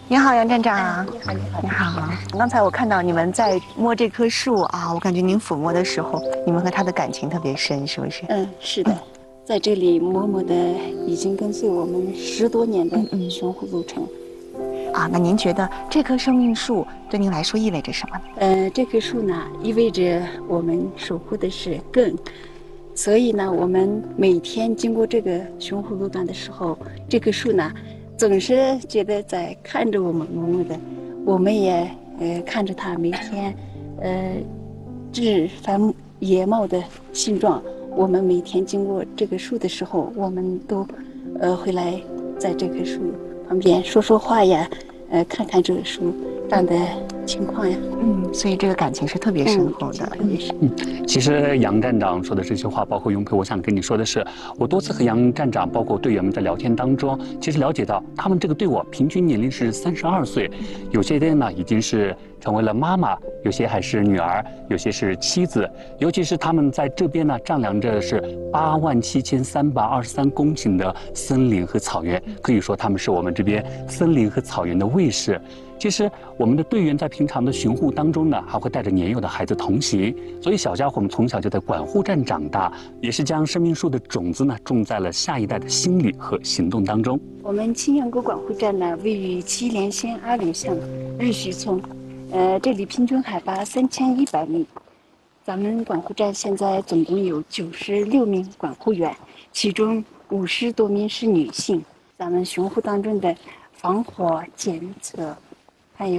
你好，杨站长。 你好，你好， 你好。刚才我看到你们在摸这棵树啊，我感觉您抚摸的时候，你们和它的感情特别深，是不是？ 是的，在这里默默的已经跟随我们10多年的巡护路程。 啊，那您觉得这棵生命树对您来说意味着什么呢？ 这棵树呢，意味着我们守护的是根，所以呢，我们每天经过这个巡护路段的时候，这棵树呢，总是觉得在看着我们默默的，我们也看着它每天枝繁叶茂的形状。我们每天经过这个树的时候，我们都会来在这棵树旁边说说话呀，看看这个树长的情况呀。 所以这个感情是特别深厚的。 特别深。 其实杨站长说的这些话，包括雍培，我想跟你说的是，我多次和杨站长，包括队员们在聊天当中，其实了解到他们这个队伍平均年龄是32岁，有些人呢已经是成为了妈妈，有些还是女儿，有些是妻子，尤其是他们在这边呢丈量着是87323公顷的森林和草原，可以说他们是我们这边森林和草原的卫士。其实我们的队员在平常的巡护当中呢，还会带着年幼的孩子同行，所以小家伙们从小就在管护站长大，也是将生命树的种子呢种在了下一代的心里和行动当中。 我们青羊沟管护站呢，位于祁连县阿柳乡日须村，这里平均海拔3100米。咱们管护站现在总共有96名管护员，其中50多名是女性。咱们巡护当中的防火检测、